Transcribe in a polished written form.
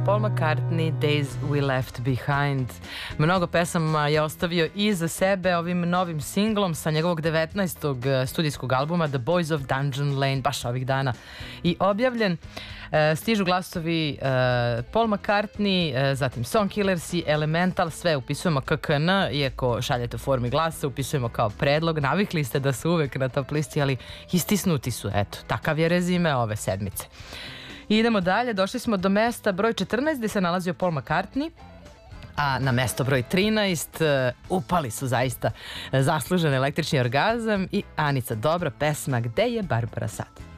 Paul McCartney, Days We Left Behind. Mnogo pesama je ostavio iza sebe ovim novim singlom sa njegovog 19. studijskog albuma The Boys of Dungeon Lane, baš ovih dana i objavljen. Stižu glasovi Paul McCartney, zatim Songkillers i Elemental, sve upisujemo KKN, iako šaljete u formi glasa, upisujemo kao predlog. Navikli ste da su uvek na top listi, ali istisnuti su, eto, takav je rezime ove sedmice. I idemo dalje, došli smo do mesta broj 14 gde se nalazio Paul McCartney, a na mesto broj 13 upali su zaista zaslužen električni orgazam i Anica Dobra, pesma Gde je Barbara sad?